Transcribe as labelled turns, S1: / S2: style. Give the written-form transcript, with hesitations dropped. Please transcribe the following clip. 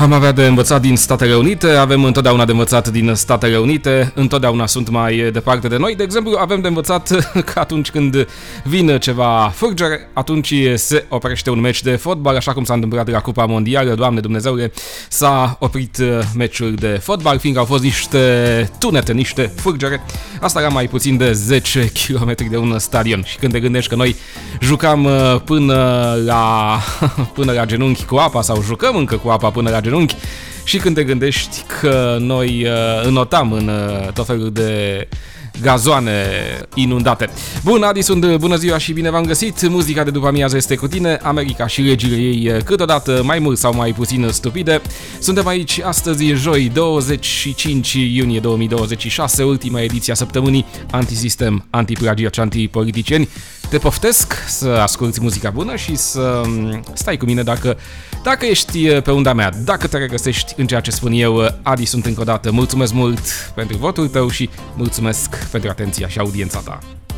S1: Am avea de învățat din Statele Unite, avem întotdeauna de învățat din Statele Unite, întotdeauna sunt mai departe de noi. De exemplu, avem de învățat că atunci când vine ceva fârgere, atunci se oprește un meci de fotbal, așa cum s-a întâmplat la Cupa Mondială. Doamne Dumnezeule, s-a oprit meciul de fotbal, fiindcă au fost niște tunete, niște fârgere. Asta era mai puțin de 10 km de un stadion. Și când te gândești că noi jucam până la genunchi cu apa, sau jucăm încă cu apa până la genunchi, și când te gândești că noi înotam în tot felul de gazoane inundate. Bun, Adi, sunt, bună ziua și bine v-am găsit. Muzica de după amiază este cu tine, America și legile ei câteodată mai mult sau mai puțin stupide. Suntem aici astăzi, joi, 25 iunie 2026, ultima ediție a săptămânii antisistem, antiplagiaci, antipoliticieni. Te poftesc să asculti muzica bună și să stai cu mine dacă ești pe unda mea, dacă te regăsești în ceea ce spun eu. Adi, sunt încă o dată. Mulțumesc mult pentru votul tău și mulțumesc pentru atenția și audiența ta.